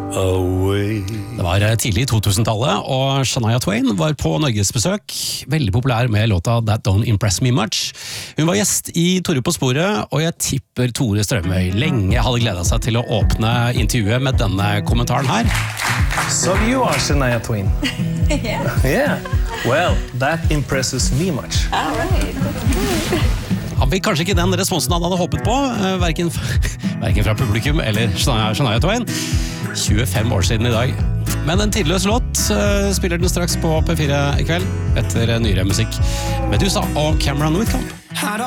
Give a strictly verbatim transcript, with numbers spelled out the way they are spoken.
away. Det var tidlig i to-tusentallet, og Shania Twain var på Norgesbesøk, veldig populær med låta That Don't Impress Me Much. Hun var gjest i Tore på sporet, og jeg tipper Tore Strømøy lenge hadde gledet seg til å åpne intervjuet med denne kommentaren her. So you are Shania Twain? Yeah. Yeah. Well, that impresses me much. All right. Han fikk kanskje ikke den responsen han hadde håpet på, hverken, hverken fra publikum eller Shania, Shania Twain. tjuefem år siden i dag. Men en tidløs låt spiller den straks på P fire i kveld, etter nyere musikk. Medusa og Cameron Whitcomb.